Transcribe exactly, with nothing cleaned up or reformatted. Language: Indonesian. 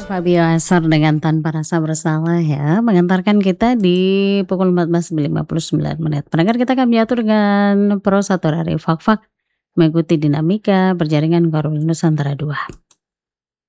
Fabio Asar dengan Tanpa Rasa Bersalah ya, mengantarkan kita di pukul empat belas lebih lima puluh sembilan menit. Pendengar kita akan diatur dengan prosa dari Fak-Fak, mengikuti dinamika berjaringan Korwil Nusantara dua.